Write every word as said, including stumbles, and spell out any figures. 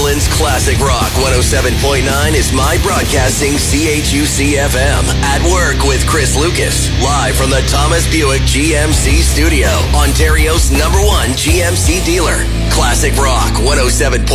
Cumberland's Classic Rock one oh seven point nine is My Broadcasting C H U C F M. At Work with Chris Lucas. Live from the Thomas Buick G M C studio. Ontario's number one G M C dealer. Classic Rock one oh seven point nine.